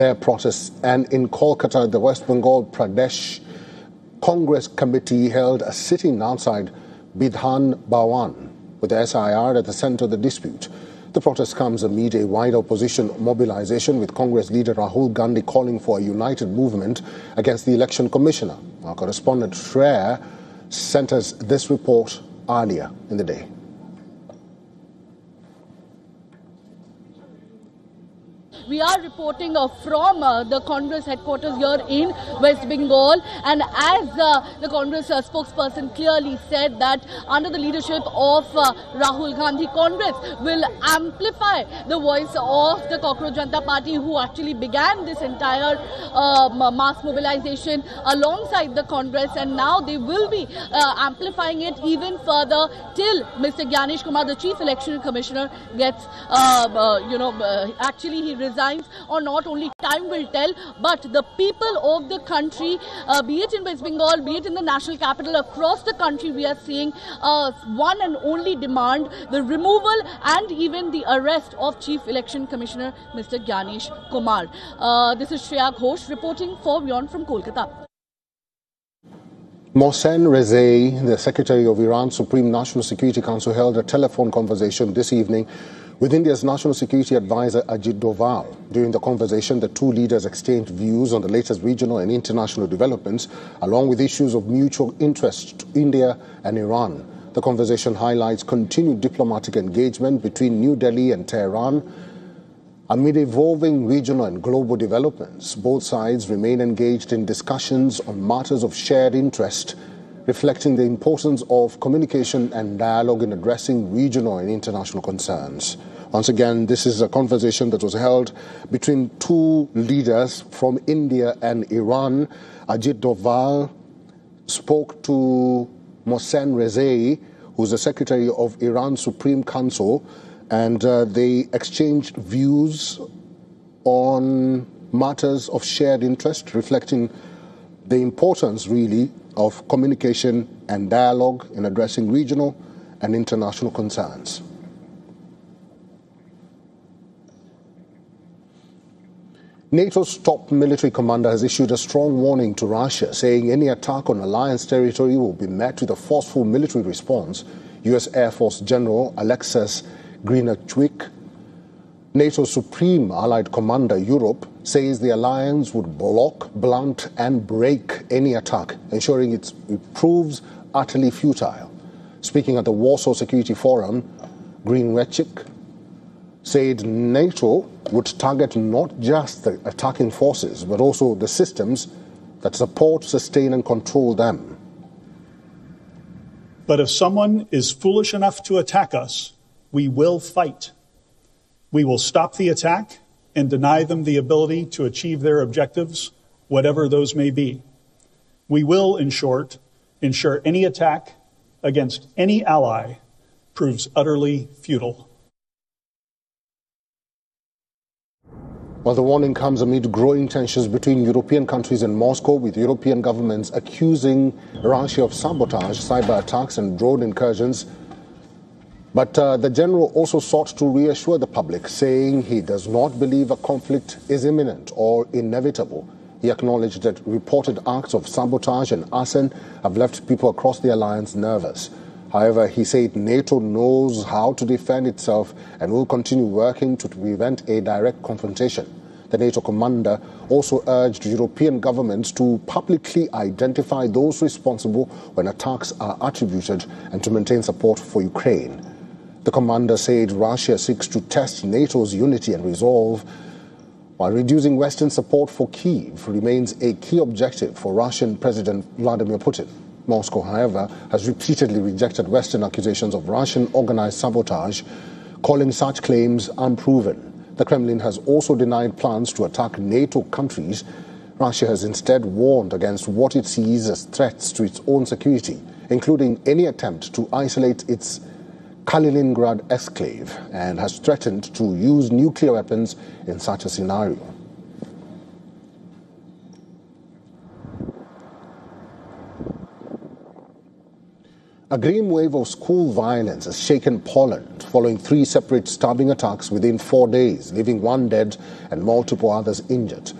protests. And in Kolkata, the West Bengal Pradesh Congress Committee held a sitting outside Bidhan Bhawan with the SIR at the center of the dispute. The protest comes amid a wide opposition mobilization, with Congress leader Rahul Gandhi calling for a united movement against the election commissioner. Our correspondent Shreya sent us this report earlier in the day. We are reporting from the Congress headquarters here in West Bengal, and as the Congress spokesperson clearly said that under the leadership of Rahul Gandhi, Congress will amplify the voice of the Cockroach Janata Party, who actually began this entire mass mobilization alongside the Congress, and now they will be amplifying it even further till Mr. Gyanesh Kumar, the Chief Election Commissioner, gets, actually he resigns or not. Only time will tell, but the people of the country, be it in West Bengal, be it in the national capital, across the country, we are seeing one and only demand: the removal and even the arrest of Chief Election Commissioner Mr. Gyanesh Kumar. This is Shreya Ghosh reporting for WION from Kolkata. Mohsen Rezai, the Secretary of Iran's Supreme National Security Council, held a telephone conversation this evening with India's National Security Advisor Ajit Doval. During the conversation, the two leaders exchanged views on the latest regional and international developments, along with issues of mutual interest to India and Iran. The conversation highlights continued diplomatic engagement between New Delhi and Tehran. Amid evolving regional and global developments, both sides remain engaged in discussions on matters of shared interest, reflecting the importance of communication and dialogue in addressing regional and international concerns. Once again, this is a conversation that was held between two leaders from India and Iran. Ajit Doval spoke to Mohsen Rezai, who's the Secretary of Iran's Supreme Council, and they exchanged views on matters of shared interest, reflecting the importance, really, of communication and dialogue in addressing regional and international concerns. NATO's top military commander has issued a strong warning to Russia, saying any attack on alliance territory will be met with a forceful military response. U.S. Air Force General Alexis Greenachwick, NATO's supreme allied commander Europe, says the alliance would block, blunt and break any attack, ensuring it proves utterly futile. Speaking at the Warsaw Security Forum, Greenachwick said NATO would target not just the attacking forces, but also the systems that support, sustain and control them. But if someone is foolish enough to attack us, we will fight. We will stop the attack and deny them the ability to achieve their objectives, whatever those may be. We will, in short, ensure any attack against any ally proves utterly futile. Well, the warning comes amid growing tensions between European countries and Moscow, with European governments accusing Russia of sabotage, cyber attacks and drone incursions. But the general also sought to reassure the public, saying he does not believe a conflict is imminent or inevitable. He acknowledged that reported acts of sabotage and arson have left people across the alliance nervous. However, he said NATO knows how to defend itself and will continue working to prevent a direct confrontation. The NATO commander also urged European governments to publicly identify those responsible when attacks are attributed and to maintain support for Ukraine. The commander said Russia seeks to test NATO's unity and resolve, while reducing Western support for Kyiv remains a key objective for Russian President Vladimir Putin. Moscow, however, has repeatedly rejected Western accusations of Russian organized sabotage, calling such claims unproven. The Kremlin has also denied plans to attack NATO countries. Russia has instead warned against what it sees as threats to its own security, including any attempt to isolate its Kaliningrad exclave, and has threatened to use nuclear weapons in such a scenario. A green wave of school violence has shaken Poland following 3 separate stabbing attacks within 4 days, leaving 1 dead and multiple others injured.